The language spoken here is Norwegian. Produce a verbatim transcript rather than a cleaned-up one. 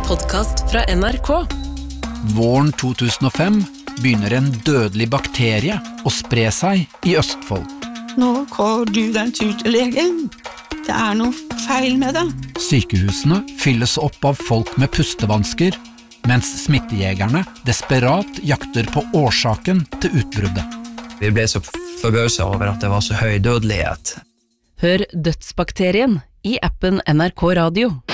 podcast fra N R K. Våren to tusen og fem begynner en dødelig bakterie å spre seg i Østfold. Nå går du den tur til legen. Det er noe feil med det. Sykehusene fylles opp av folk med pustevansker, mens smittejegerne desperat jakter på årsaken til utbruddet. Vi ble så forbauset over at det var så høy dødelighet. Hør Dødsbakterien i appen N R K Radio.